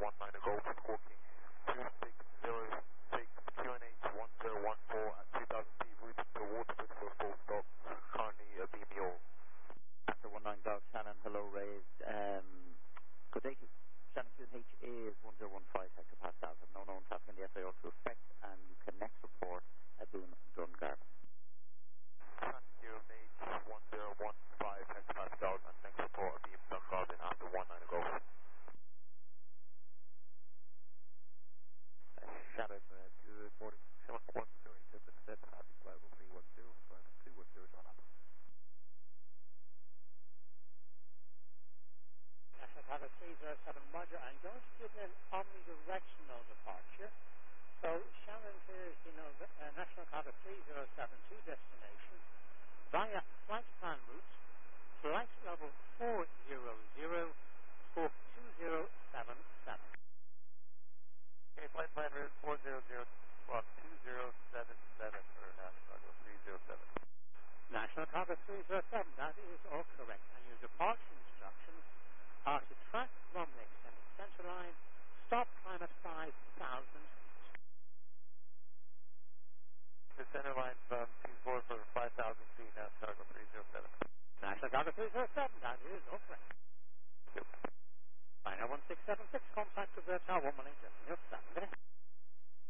19 Golf, squawking 2606 QNH 1014 at 2000 feet, route to Waterford for full stop, currently beam yaw. After 19 Golf, Shannon, hello, raised. Good day. Shannon QNH is 1015 hectopascals. Have no known traffic in the FAO to effect, and you can next report at Boone Dungarvan. Shannon QNH 1015 hectopascals, and next report beam Dungarvan after 19 Golf. Shannon, good morning. Shannon 108, Tiffin, set traffic level 310, traffic 210, John up. National Cargo 307 Roger, I'm going to give an omnidirectional departure. So Shannon here is, National Cargo 307 to destination via flight plan route, flight level 400, scope 2077. Okay, flight plan route 400, squawk 2077 for National Cargo 307. National Cargo 307, that is all correct. And your departure instructions are to track runway extended center line, stop climb at 5,000. The center line from 24 for 5,000 feet, National Cargo 307. National Cargo 307, that is all correct. Yep. Final 1676, contact with the Tower 118, your 7.